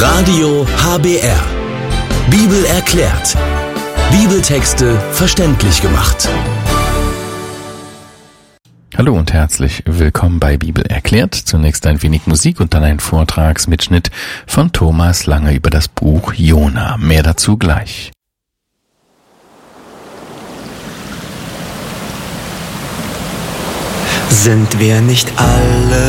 Radio HBR. Bibel erklärt. Bibeltexte verständlich gemacht. Hallo und herzlich willkommen bei Bibel erklärt. Zunächst ein wenig Musik und dann ein Vortragsmitschnitt von Thomas Lange über das Buch Jona. Mehr dazu gleich. Sind wir nicht alle